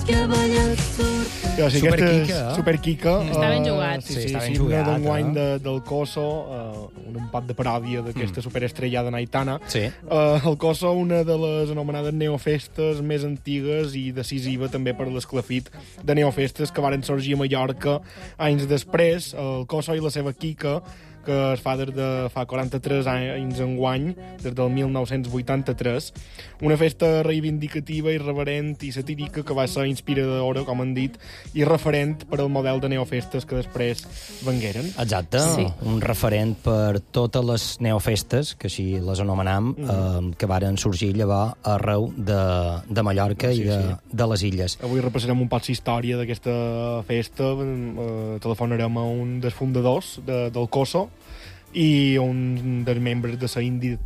Ja, sí, Superquica, eh? Superquica. Està ben jugat. Sí, Sí, està ben himne jugat, d'enguany del Coso, un empat de paròdia d'aquesta superestrellada naitana. Sí. El Coso, una de les anomenades neofestes més antigues i decisiva també per l'esclafit de neofestes que varen sorgir a Mallorca anys després. El Coso i la seva Quica, que es fa des de fa 43 anys enguany, des del 1983. Una festa reivindicativa, irreverent i satírica que va ser inspiradora, com han dit, i referent per al model de neofestes que després vengueren. Exacte, Sí. un referent per totes les neofestes, que així les anomenam, que varen sorgir llavors arreu de Mallorca i de les illes. Avui repassarem un poc l'història d'aquesta festa, telefonarem a un dels fundadors del Coso i un dels membres de la